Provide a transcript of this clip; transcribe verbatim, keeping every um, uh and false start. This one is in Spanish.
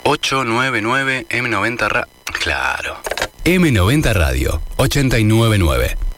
ocho nueve nueve M noventa Ra... Claro. M noventa Radio, ochenta y nueve nueve.